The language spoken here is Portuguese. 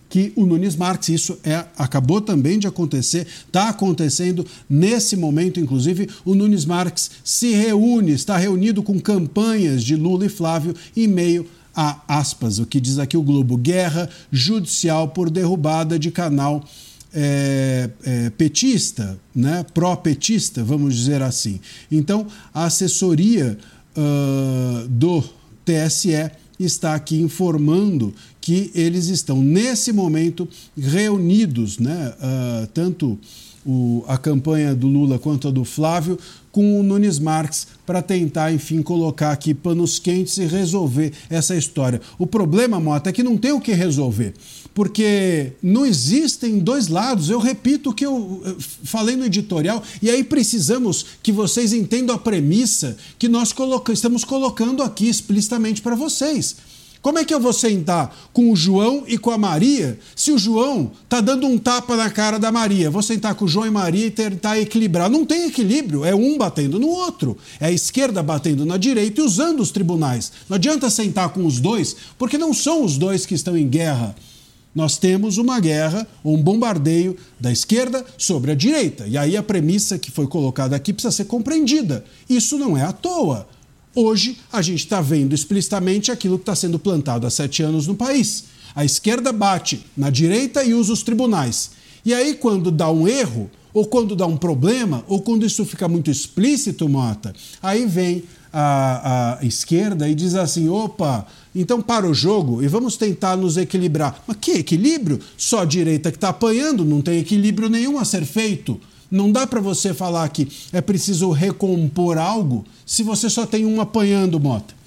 que o Nunes Marques, isso acabou também de acontecer, está acontecendo nesse momento, inclusive, o Nunes Marques está reunido com campanhas de Lula e Flávio em meio a, aspas, o que diz aqui o Globo, guerra judicial por derrubada de canal petista, né, pró-petista, vamos dizer assim. Então, a assessoria do TSE está aqui informando que eles estão, nesse momento, reunidos, né, tanto a campanha do Lula quanto a do Flávio, com o Nunes Marques, para tentar, enfim, colocar aqui panos quentes e resolver essa história. O problema, Mota, é que não tem o que resolver, porque não existem dois lados. Eu repito o que eu falei no editorial, e aí precisamos que vocês entendam a premissa que nós estamos colocando aqui explicitamente para vocês. Como é que eu vou sentar com o João e com a Maria se o João está dando um tapa na cara da Maria? Vou sentar com o João e Maria e tentar equilibrar. Não tem equilíbrio, é um batendo no outro. É a esquerda batendo na direita e usando os tribunais. Não adianta sentar com os dois, porque não são os dois que estão em guerra. Nós temos uma guerra, um bombardeio da esquerda sobre a direita. E aí a premissa que foi colocada aqui precisa ser compreendida. Isso não é à toa. Hoje, a gente está vendo explicitamente aquilo que está sendo plantado há 7 anos no país. A esquerda bate na direita e usa os tribunais. E aí, quando dá um erro, ou quando dá um problema, ou quando isso fica muito explícito, Mota, aí vem a esquerda e diz assim, opa, então para o jogo e vamos tentar nos equilibrar. Mas que equilíbrio? Só a direita que está apanhando, não tem equilíbrio nenhum a ser feito. Não dá para você falar que é preciso recompor algo se você só tem um apanhando, Mota.